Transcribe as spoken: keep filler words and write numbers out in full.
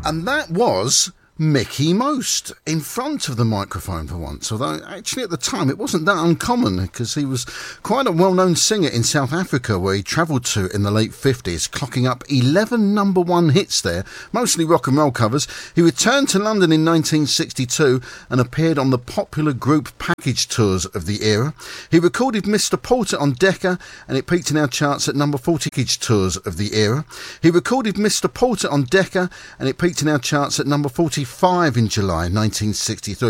And that was Mickie Most in front of the microphone for once, although actually at the time it wasn't that uncommon because he was quite a well-known singer in South Africa where he travelled to in the late fifties, clocking up eleven number one hits there, mostly rock and roll covers. He returned to London in nineteen sixty-two and appeared on the popular group package tours of the era. He recorded Mister Porter on Decca and it peaked in our charts at number forty package tours of the era. He recorded Mister Porter on Decca and it peaked in our charts at number forty-five in July nineteen sixty-three.